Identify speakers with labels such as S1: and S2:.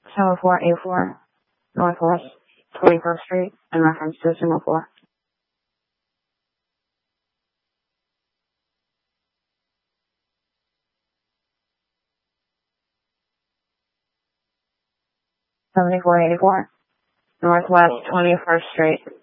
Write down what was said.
S1: 7484 Northwest 21st Street in reference to Signal 4. 7484 Northwest 21st Street.